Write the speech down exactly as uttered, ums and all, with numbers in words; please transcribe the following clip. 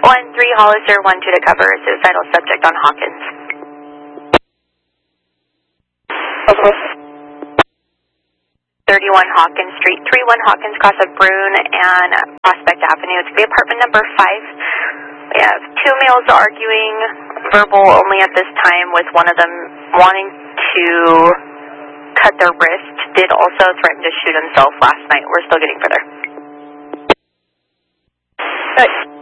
one three Hollister, one two to cover, suicidal subject on Hawkins. Okay. thirty-one Hawkins Street, thirty-one Hawkins cross of Brune and Prospect Avenue. It's the apartment number five. We have two males arguing, verbal only at this time, with one of them wanting to cut their wrist. Did also threaten to shoot himself last night. We're still getting further. Right.